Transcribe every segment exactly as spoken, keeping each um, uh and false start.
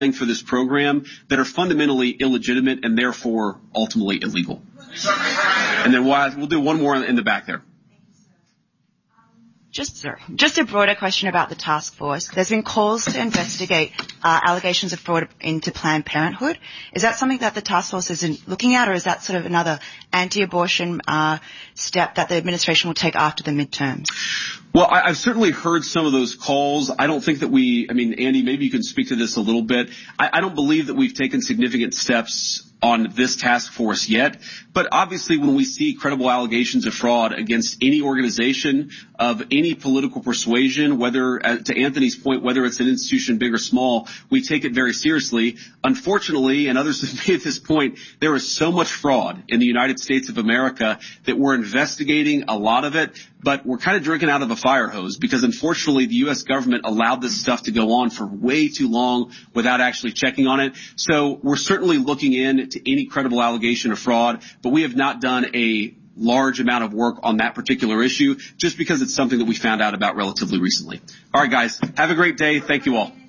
for this program that are fundamentally illegitimate and therefore ultimately illegal. And then we'll, we'll do one more in the back there. Just, sorry, just a broader question about the task force. There's been calls to investigate uh, allegations of fraud into Planned Parenthood. Is that something that the task force is looking at, or is that sort of another anti-abortion uh, step that the administration will take after the midterms? Well, I, I've certainly heard some of those calls. I don't think that we, I mean, Andy, maybe you can speak to this a little bit. I, I don't believe that we've taken significant steps on this task force yet. But obviously when we see credible allegations of fraud against any organization of any political persuasion, whether, uh, to Anthony's point, whether it's an institution big or small, we take it very seriously. Unfortunately, and others have made this point, there is so much fraud in the United States of America that we're investigating a lot of it, but we're kind of drinking out of a fire hose because unfortunately the U S government allowed this stuff to go on for way too long without actually checking on it. So we're certainly looking in to any credible allegation of fraud, but we have not done a large amount of work on that particular issue just because it's something that we found out about relatively recently. All right, guys, have a great day. Thank you all.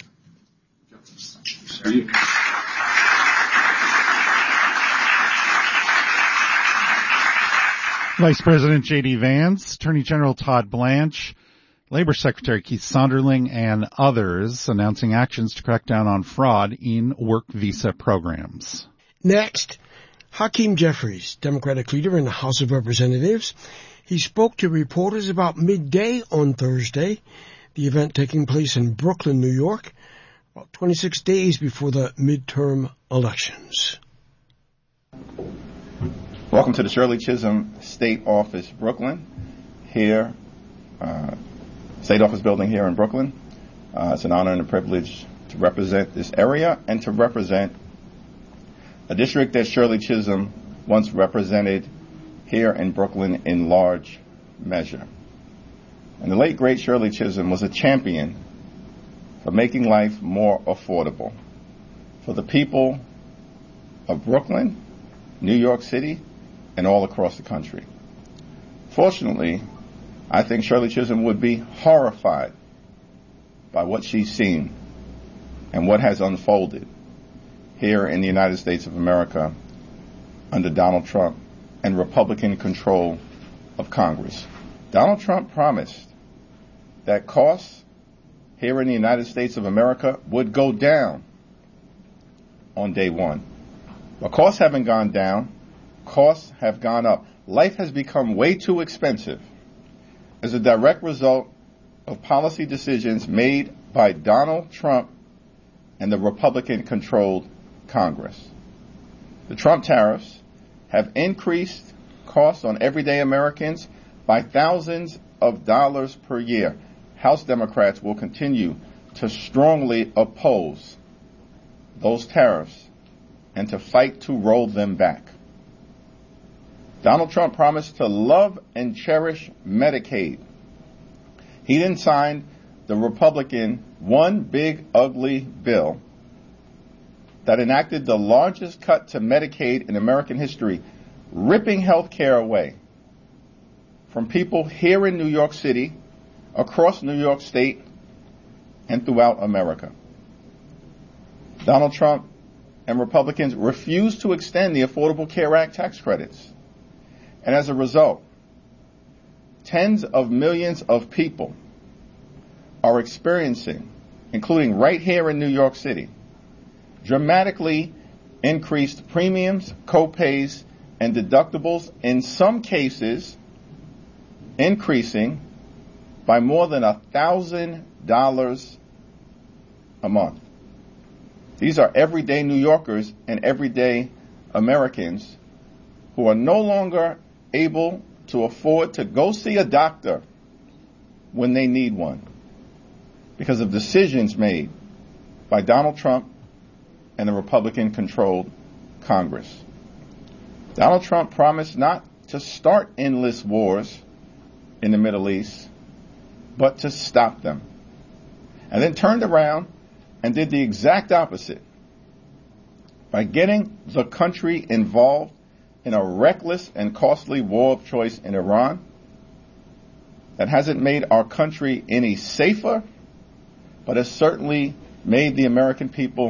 Vice President J D. Vance, Attorney General Todd Blanche, Labor Secretary Keith Sonderling, and others announcing actions to crack down on fraud in work visa programs. Next, Hakeem Jeffries, Democratic leader in the House of Representatives. He spoke to reporters about midday on Thursday, the event taking place in Brooklyn, New York, about twenty-six days before the midterm elections. Welcome to the Shirley Chisholm State Office, Brooklyn, here, uh, State Office building here in Brooklyn. Uh, it's an honor and a privilege to represent this area and to represent a district that Shirley Chisholm once represented here in Brooklyn in large measure. And the late, great Shirley Chisholm was a champion for making life more affordable for the people of Brooklyn, New York City, and all across the country. Fortunately, I think Shirley Chisholm would be horrified by what she's seen and what has unfolded here in the United States of America under Donald Trump and Republican control of Congress. Donald Trump promised that costs here in the United States of America would go down on day one. But costs haven't gone down. Costs have gone up. Life has become way too expensive as a direct result of policy decisions made by Donald Trump and the Republican-controlled Congress. The Trump tariffs have increased costs on everyday Americans by thousands of dollars per year. House Democrats will continue to strongly oppose those tariffs and to fight to roll them back. Donald Trump promised to love and cherish Medicaid. He then signed the Republican One Big Ugly Bill that enacted the largest cut to Medicaid in American history, ripping health care away from people here in New York City, across New York State, and throughout America. Donald Trump and Republicans refused to extend the Affordable Care Act tax credits. And as a result, tens of millions of people are experiencing, including right here in New York City, dramatically increased premiums, co-pays, and deductibles, in some cases increasing by more than one thousand dollars a month. These are everyday New Yorkers and everyday Americans who are no longer able to afford to go see a doctor when they need one because of decisions made by Donald Trump and the Republican-controlled Congress. Donald Trump promised not to start endless wars in the Middle East, but to stop them. And then turned around and did the exact opposite by getting the country involved in a reckless and costly war of choice in Iran that hasn't made our country any safer, but has certainly made the American people